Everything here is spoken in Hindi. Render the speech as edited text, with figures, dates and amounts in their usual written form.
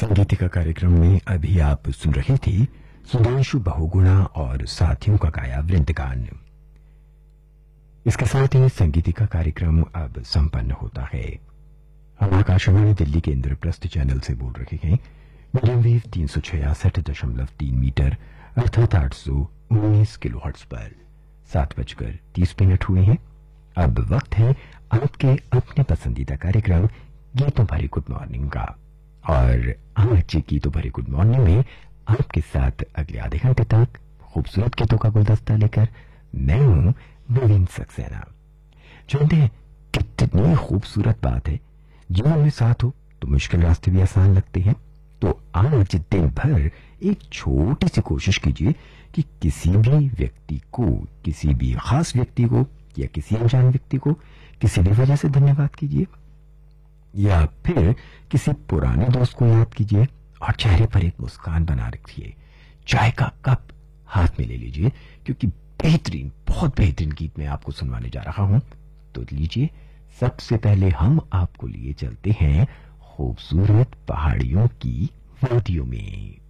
संगीतिका कार्यक्रम में अभी आप सुन रहे थे सुधांशु बहुगुणा और साथियों का गाया वृंदगान। इसके साथ ही संगीतिका कार्यक्रम अब संपन्न होता है। हम आकाशवाणी दिल्ली के इंद्रप्रस्थ चैनल से बोल रहे हैं। मीडियम वेव 366.3 मीटर अर्थात 819 किलोहर्ट्ज पर 7:30 हुए हैं। अब वक्त है आपके अपने पसंदीदा कार्यक्रम गीतों भरी गुड मॉर्निंग का। और आज गीतों भरी गुड मॉर्निंग में आपके साथ अगले आधे घंटे तक खूबसूरत गीतों का गुलदस्ता लेकर मैं हूं नवीन सक्सेना। जानते हैं कितनी खूबसूरत बात है, जीवन में साथ हो तो मुश्किल रास्ते भी आसान लगते हैं। तो आज दिन भर एक छोटी सी कोशिश कीजिए कि किसी भी व्यक्ति को, किसी भी खास व्यक्ति को या किसी अनजान व्यक्ति को किसी भी वजह से धन्यवाद कीजिए, या फिर किसी पुराने दोस्त को याद कीजिए और चेहरे पर एक मुस्कान बना रखिए। चाय का कप हाथ में ले लीजिए, क्योंकि बेहतरीन, बहुत बेहतरीन गीत मैं आपको सुनवाने जा रहा हूं। तो लीजिए, सबसे पहले हम आपको लिए चलते हैं खूबसूरत पहाड़ियों की वादियों में।